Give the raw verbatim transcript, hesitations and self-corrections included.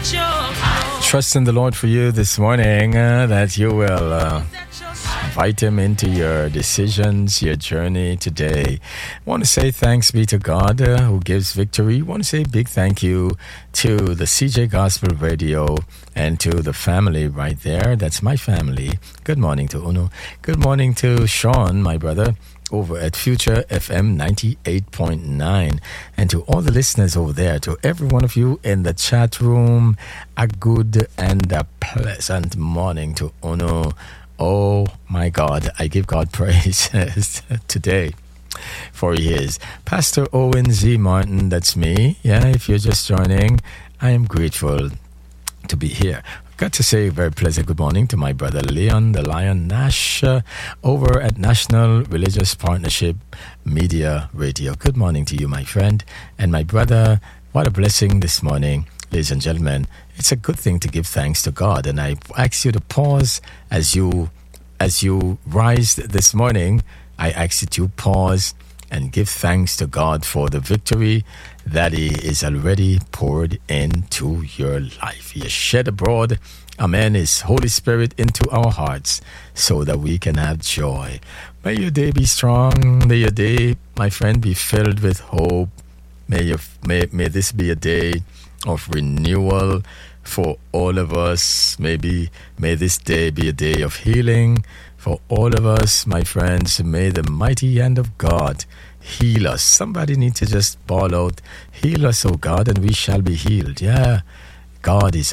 Trust in the Lord for you this morning, uh, that you will uh, invite Him into your decisions, your journey today. I want to say thanks be to God uh, who gives victory. I want to say a big thank you to the C J Gospel Radio and to the family right there. That's my family. Good morning to Uno. Good morning to Sean, my brother, over at Future F M ninety-eight point nine, and to all the listeners over there, to every one of you in the chat room, a good and a pleasant morning to Uno. Oh my God, I give God praise today, for He is. Pastor Owen Z. Martin, that's me. Yeah, if you're just joining, I am grateful to be here. Got to say a very pleasant good morning to my brother Leon, the Lion Nash, uh, over at National Religious Partnership Media Radio. Good morning to you, my friend. And my brother, what a blessing this morning, ladies and gentlemen. It's a good thing to give thanks to God. And I ask you to pause as you, as you rise this morning. I ask you to pause and give thanks to God for the victory that He is already poured into your life. He has shed abroad, amen, His Holy Spirit into our hearts so that we can have joy. May your day be strong. May your day, my friend, be filled with hope. May, your, may, may this be a day of renewal for all of us. Maybe may this day be a day of healing for all of us, my friends. May the mighty hand of God heal us. Somebody needs to just bawl out, heal us, O God, and we shall be healed. Yeah, God is